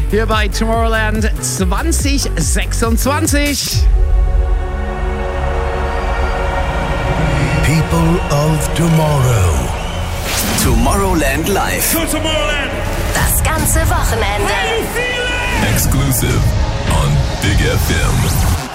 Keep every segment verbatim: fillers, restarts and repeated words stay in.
hier bei Tomorrowland zwanzig sechsundzwanzig. People of Tomorrow. Tomorrowland Live. Go Tomorrowland! Das ganze Wochenende. Exclusive on Big F M.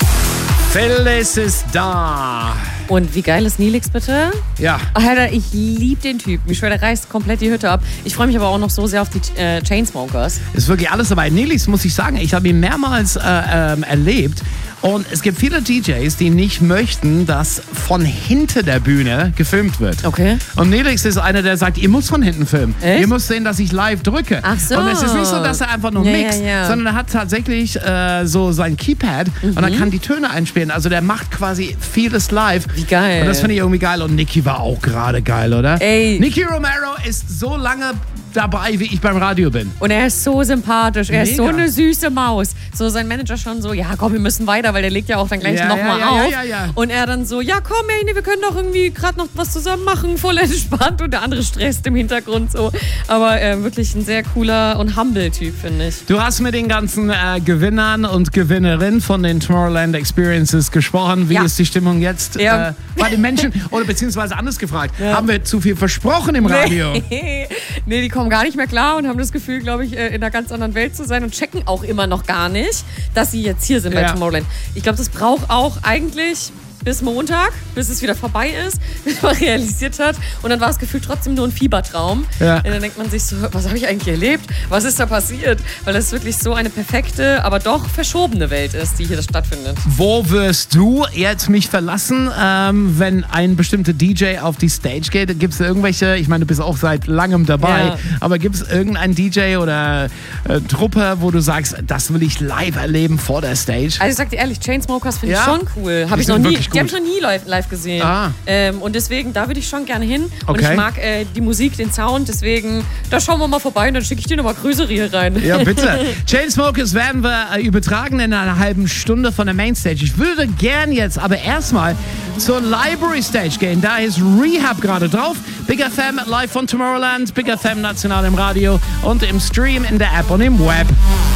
Phyllis ist da. Und wie geil ist Neelix bitte? Ja. Alter, ich liebe den Typen. Ich schwöre, der reißt komplett die Hütte ab. Ich freue mich aber auch noch so sehr auf die äh, Chainsmokers. Ist wirklich alles dabei. Neelix, muss ich sagen, ich habe ihn mehrmals äh, ähm, erlebt. Und es gibt viele D Js, die nicht möchten, dass von hinter der Bühne gefilmt wird. Okay. Und Neelix ist einer, der sagt, ihr müsst von hinten filmen. Echt? Ihr müsst sehen, dass ich live drücke. Ach so. Und es ist nicht so, dass er einfach nur Ja, mixt, ja, ja. sondern er hat tatsächlich äh, so sein Keypad Mhm. und er kann die Töne einspielen. Also der macht quasi vieles live. Wie geil. Und das finde ich irgendwie geil. Und Nicky war auch gerade geil, oder? Ey. Nicky Romero ist so lange dabei, wie ich beim Radio bin. Und er ist so sympathisch. Er ist so Mega. eine süße Maus. So sein Manager schon so, ja komm, wir müssen weiter, weil der legt ja auch dann gleich Ja, nochmal ja, ja, auf. ja, ja, ja. Und er dann so, ja komm, ey, nee, wir können doch irgendwie gerade noch was zusammen machen, voll entspannt. Und der andere stresst im Hintergrund so. Aber äh, wirklich ein sehr cooler und humble Typ, finde ich. Du hast mit den ganzen äh, Gewinnern und Gewinnerinnen von den Tomorrowland Experiences gesprochen. Wie Ja. ist die Stimmung jetzt Ja. äh, bei den Menschen? Oder beziehungsweise anders gefragt, haben wir zu viel versprochen im Radio? Nee, nee, die kommen gar nicht mehr klar und haben das Gefühl, glaube ich, in einer ganz anderen Welt zu sein und checken auch immer noch gar nicht, dass sie jetzt hier sind bei Ja. Tomorrowland. Ich glaube, das braucht auch eigentlich bis Montag, bis es wieder vorbei ist, bis man realisiert hat. Und dann war es gefühlt trotzdem nur ein Fiebertraum. Ja. Und dann denkt man sich so, was habe ich eigentlich erlebt? Was ist da passiert? Weil das wirklich so eine perfekte, aber doch verschobene Welt ist, die hier stattfindet. Wo wirst du jetzt mich verlassen, ähm, wenn ein bestimmter D J auf die Stage geht? Gibt es irgendwelche, ich meine, du bist auch seit langem dabei, Ja. aber gibt es irgendeinen D J oder äh, Truppe, wo du sagst, das will ich live erleben vor der Stage? Also ich sag dir ehrlich, Chainsmokers finde Ja? ich schon cool. Habe Die ich noch sind nie, wirklich die habe ich gut. noch nie live, live gesehen. Ah. Ähm, und deswegen, da würde ich schon gerne hin. Und Okay. ich mag äh, die Musik, den Sound, deswegen, da schauen wir mal vorbei und dann schicke ich dir nochmal Grüße hier rein. Ja, bitte. Chainsmokers werden wir äh, übertragen in einer halben Stunde von der Mainstage. Ich würde gern jetzt aber erstmal zur Library Stage gehen. Da ist Rehab gerade drauf. Big F M live von Tomorrowland, Big F M national im Radio und im Stream, in der App und im Web.